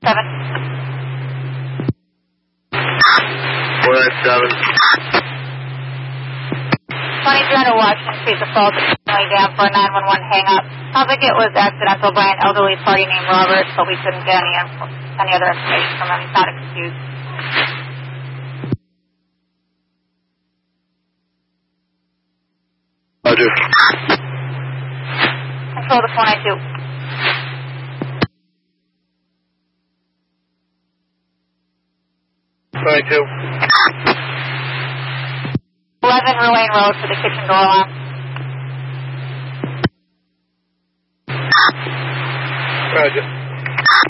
497. 2300 Washington Street, the fault is only down for a 911 hang-up. Sounds like it was accidental by an elderly party named Robert, but we couldn't get any other information from him. He sounded confused. Roger. Control to 492. Two. 11 Ruane Road for the kitchen door alarm. Roger.